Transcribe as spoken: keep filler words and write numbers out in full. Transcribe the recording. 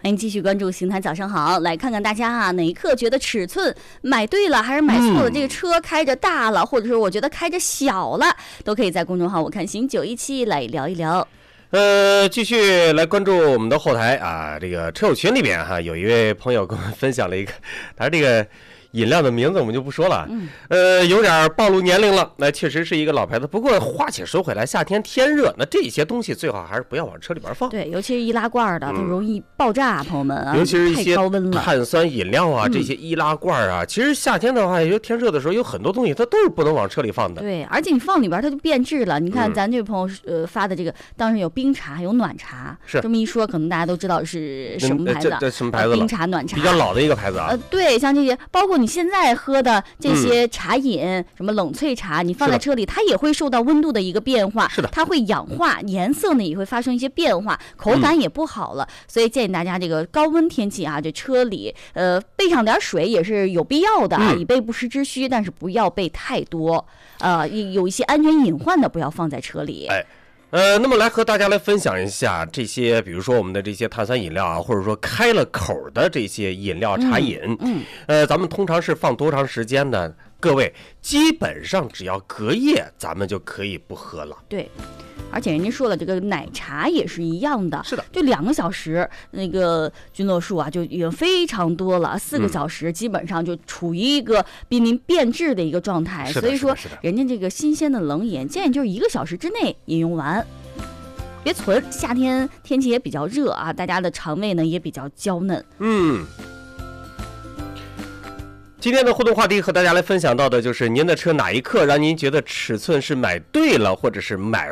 欢迎继续关注邢台早上好，来看看大家啊哪一刻觉得尺寸买对了还是买错了、嗯、这个车开着大了，或者说我觉得开着小了，都可以在公众号我看行九一七来聊一聊。 呃，继续来关注我们的后台啊，这个车友群里边哈、啊，有一位朋友跟我们分享了一个，他这个饮料的名字我们就不说了，嗯，呃，有点暴露年龄了。那确实是一个老牌子，不过话且说回来，夏天天热，那这些东西最好还是不要往车里边放。 对，尤其是易拉罐的，它容易爆炸，嗯、朋友们啊， 尤其是一些太高温了。 碳酸饮料啊，这些易拉罐啊，嗯、其实夏天的话，有天热的时候，有很多东西它都是不能往车里放的。 对，而且你放里边它就变质了。你看咱这位朋友呃发的这个，当时有冰茶，有暖茶， 是这么一说，可能大家都知道是什么牌子。 这这什么牌子？ 冰茶、暖茶， 比较老的一个牌子啊。 呃，对，像这些，包括你现在喝的这些茶饮、嗯、什么冷萃茶，你放在车里它也会受到温度的一个变化， 是的， 它会氧化，颜色呢也会发生一些变化，口感也不好了、嗯、所以建议大家这个高温天气啊，这车里呃备上点水也是有必要的、嗯、以备不时之需，但是不要备太多，呃有一些安全隐患的不要放在车里。 哎呃，那么来和大家来分享一下这些，比如说我们的这些碳酸饮料啊，或者说开了口的这些饮料茶饮， 嗯，嗯呃，咱们通常是放多长时间呢？各位，基本上只要隔夜，咱们就可以不喝了。 对。而且人家说了，这个奶茶也是一样的， 是的， 就两个小时，那个菌落数啊就已经非常多了，四个小时基本上就处于一个濒临变质的一个状态， 嗯、 所以说人家这个新鲜的冷饮建议就是一个小时之内饮用完，别存。夏天天气也比较热啊，大家的肠胃呢也比较娇嫩。 嗯。今天的互动话题和大家来分享到的就是您的车哪一刻让您觉得尺寸是买对了，或者是买